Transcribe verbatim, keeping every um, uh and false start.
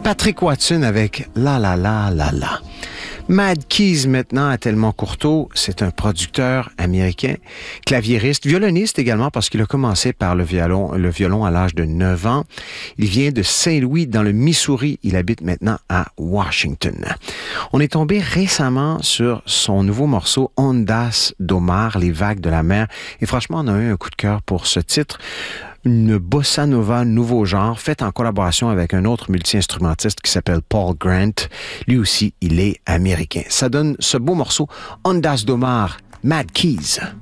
Patrick Watson avec La La La La La. Mad Keys maintenant à Tellement Courteau, c'est un producteur américain, claviériste, violoniste également parce qu'il a commencé par le violon, le violon à l'âge de neuf ans. Il vient de Saint-Louis dans le Missouri. Il habite maintenant à Washington. On est tombé récemment sur son nouveau morceau Ondas do Mar, les vagues de la mer. Et franchement, on a eu un coup de cœur pour ce titre. Une bossa nova nouveau genre, faite en collaboration avec un autre multi-instrumentiste qui s'appelle Paul Grant. Lui aussi, il est américain. Ça donne ce beau morceau, Ondas do Mar, Mad Keys.